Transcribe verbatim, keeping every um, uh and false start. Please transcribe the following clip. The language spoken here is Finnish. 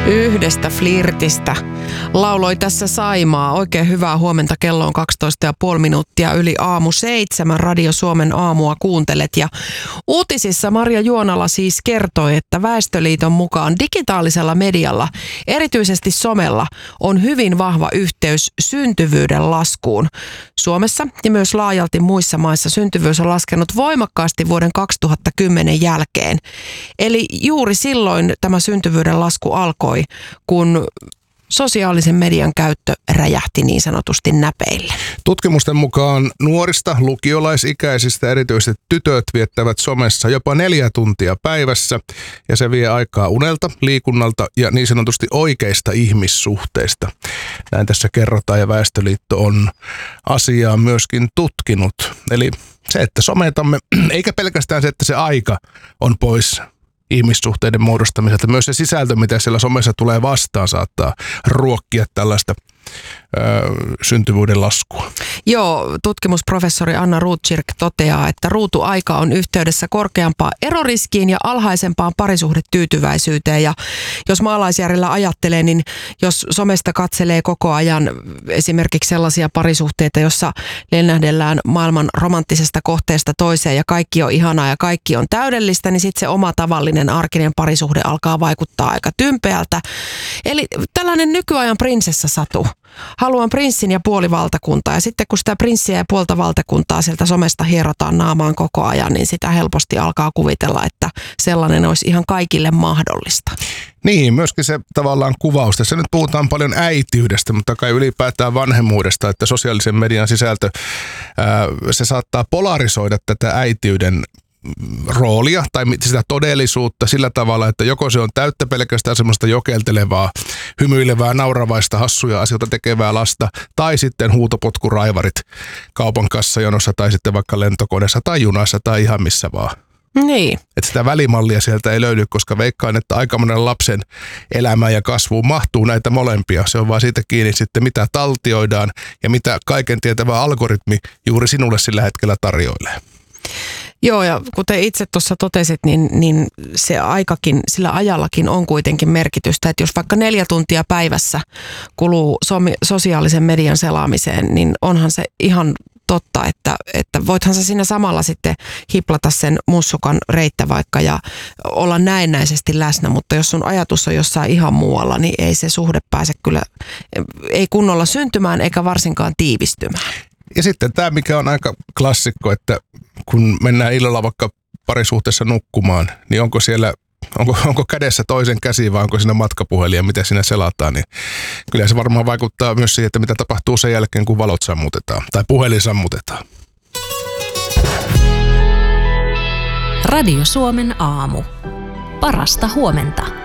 Yhdestä flirtistä lauloi tässä Saimaa. Oikein hyvää huomenta. Kello on kaksitoista ja puoli minuuttia yli aamu seitsemän. Radio Suomen aamua kuuntelet. Ja uutisissa Marja Juonala siis kertoi, että Väestöliiton mukaan digitaalisella medialla, erityisesti somella, on hyvin vahva yhteys syntyvyyden laskuun. Suomessa ja myös laajalti muissa maissa syntyvyys on laskenut voimakkaasti vuoden kaksituhattakymmenen jälkeen. Eli juuri silloin tämä syntyvyyden lasku alkoi, kun sosiaalisen median käyttö räjähti niin sanotusti näpeille. Tutkimusten mukaan nuorista lukiolaisikäisistä erityisesti tytöt viettävät somessa jopa neljä tuntia päivässä, ja se vie aikaa unelta, liikunnalta ja niin sanotusti oikeista ihmissuhteista. Näin tässä kerrotaan, ja Väestöliitto on asiaa myöskin tutkinut. Eli se, että sometamme, eikä pelkästään se, että se aika on pois ihmissuhteiden muodostamiselta. Myös se sisältö, mitä siellä somessa tulee vastaan, saattaa ruokkia tällaista ö, syntyvyyden laskua. Joo, tutkimusprofessori Anna Rotkirch toteaa, että ruutuaika on yhteydessä korkeampaan eroriskiin ja alhaisempaan parisuhdetyytyväisyyteen. Ja jos maalaisjärjellä ajattelee, niin jos somesta katselee koko ajan esimerkiksi sellaisia parisuhteita, jossa lennähdellään maailman romanttisesta kohteesta toiseen ja kaikki on ihanaa ja kaikki on täydellistä, niin sitten se oma tavallinen arkinen parisuhde alkaa vaikuttaa aika tympeältä. Eli tällainen nykyajan prinsessasatu. Haluan prinssin ja puoli valtakuntaa, ja sitten kun sitä prinssiä ja puolta valtakuntaa sieltä somesta hierotaan naamaan koko ajan, niin sitä helposti alkaa kuvitella, että sellainen olisi ihan kaikille mahdollista. Niin, myöskin se tavallaan kuvaus. Tässä nyt puhutaan paljon äitiydestä, mutta kai ylipäätään vanhemmuudesta, että sosiaalisen median sisältö, ää, se saattaa polarisoida tätä äitiyden roolia tai sitä todellisuutta sillä tavalla, että joko se on täyttä pelkästään semmoista jokeltelevaa, hymyilevää, nauravaista, hassuja asioita tekevää lasta, tai sitten huutopotkuraivarit kaupan kassajonossa tai sitten vaikka lentokoneessa tai junassa tai ihan missä vaan. Niin. Että sitä välimallia sieltä ei löydy, koska veikkaan, että aika monen lapsen elämään ja kasvuun mahtuu näitä molempia. Se on vaan siitä kiinni sitten, mitä taltioidaan ja mitä kaiken tietävä algoritmi juuri sinulle sillä hetkellä tarjoilee. Joo, ja kuten itse tuossa totesit, niin, niin se aikakin, sillä ajallakin on kuitenkin merkitystä, että jos vaikka neljä tuntia päivässä kuluu so- sosiaalisen median selaamiseen, niin onhan se ihan totta, että, että voithan sä siinä samalla sitten hiplata sen mussukan reittä vaikka ja olla näennäisesti läsnä, mutta jos sun ajatus on jossain ihan muualla, niin ei se suhde pääse kyllä, ei kunnolla syntymään eikä varsinkaan tiivistymään. Ja sitten tämä, mikä on aika klassikko, että kun mennään illalla vaikka parisuhteessa nukkumaan, niin onko siellä, onko, onko kädessä toisen käsi vai onko siinä matkapuhelin ja miten siinä selataan, niin kyllä se varmaan vaikuttaa myös siihen, että mitä tapahtuu sen jälkeen, kun valot sammutetaan tai puhelin sammutetaan. Radio Suomen aamu. Parasta huomenta.